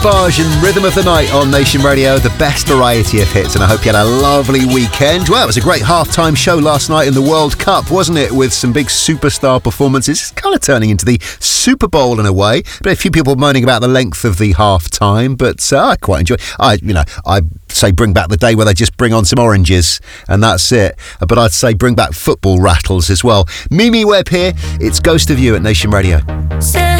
Barge and Rhythm of the Night on Nation Radio, the best variety of hits, and I hope you had a lovely weekend. Well, it was a great half-time show last night in the World Cup, wasn't it, with some big superstar performances. It's kind of turning into the Super Bowl in a way, but a few people moaning about the length of the half-time, but I quite enjoy. I say bring back the day where they just bring on some oranges and that's it, but I'd say bring back football rattles as well. Mimi Webb here, it's Ghost of You at Nation Radio.